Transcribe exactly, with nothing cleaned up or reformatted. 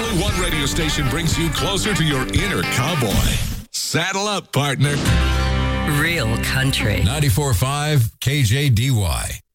only one radio station brings you closer to your inner cowboy. Saddle up, partner. Real country. ninety-four point five K J D Y.